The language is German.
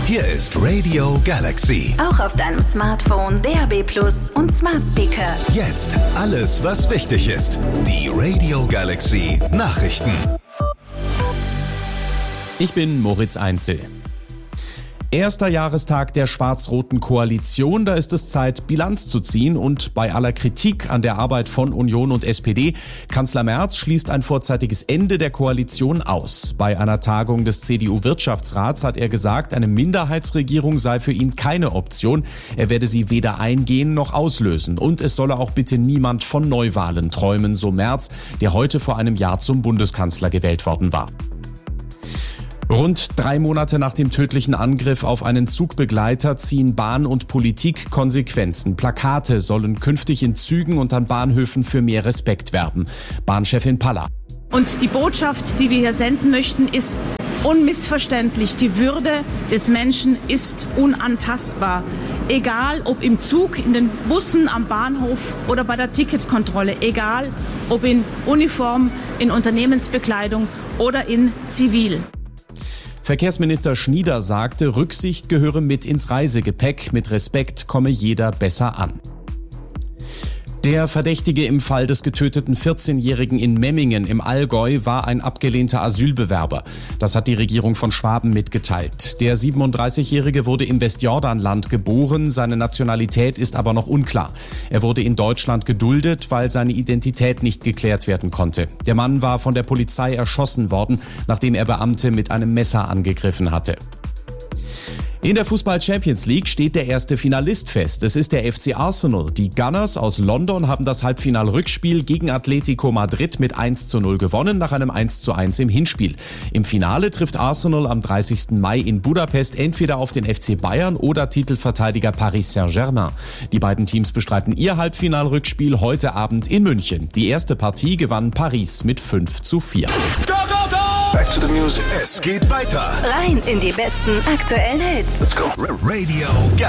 Hier ist Radio Galaxy. Auch auf deinem Smartphone, DAB+ und Smart Speaker. Jetzt alles, was wichtig ist. Die Radio Galaxy Nachrichten. Ich bin Moritz Einzel. Erster Jahrestag der schwarz-roten Koalition, da ist es Zeit, Bilanz zu ziehen und bei aller Kritik an der Arbeit von Union und SPD, Kanzler Merz schließt ein vorzeitiges Ende der Koalition aus. Bei einer Tagung des CDU-Wirtschaftsrats hat er gesagt, eine Minderheitsregierung sei für ihn keine Option. Er werde sie weder eingehen noch auslösen und es solle auch bitte niemand von Neuwahlen träumen, so Merz, der heute vor einem Jahr zum Bundeskanzler gewählt worden war. Rund 3 Monate nach dem tödlichen Angriff auf einen Zugbegleiter ziehen Bahn und Politik Konsequenzen. Plakate sollen künftig in Zügen und an Bahnhöfen für mehr Respekt werben. Bahnchefin Palla. Und die Botschaft, die wir hier senden möchten, ist unmissverständlich. Die Würde des Menschen ist unantastbar. Egal ob im Zug, in den Bussen, am Bahnhof oder bei der Ticketkontrolle. Egal ob in Uniform, in Unternehmensbekleidung oder in Zivil. Verkehrsminister Schnieder sagte, Rücksicht gehöre mit ins Reisegepäck. Mit Respekt komme jeder besser an. Der Verdächtige im Fall des getöteten 14-Jährigen in Memmingen im Allgäu war ein abgelehnter Asylbewerber. Das hat die Regierung von Schwaben mitgeteilt. Der 37-Jährige wurde im Westjordanland geboren, seine Nationalität ist aber noch unklar. Er wurde in Deutschland geduldet, weil seine Identität nicht geklärt werden konnte. Der Mann war von der Polizei erschossen worden, nachdem er Beamte mit einem Messer angegriffen hatte. In der Fußball-Champions League steht der erste Finalist fest. Es ist der FC Arsenal. Die Gunners aus London haben das Halbfinal-Rückspiel gegen Atletico Madrid mit 1:0 gewonnen, nach einem 1:1 im Hinspiel. Im Finale trifft Arsenal am 30. Mai in Budapest entweder auf den FC Bayern oder Titelverteidiger Paris Saint-Germain. Die beiden Teams bestreiten ihr Halbfinal-Rückspiel heute Abend in München. Die erste Partie gewann Paris mit 5:4. Back to the music. Es geht weiter. Rein in die besten aktuellen Hits. Let's go. Radio Galaxy.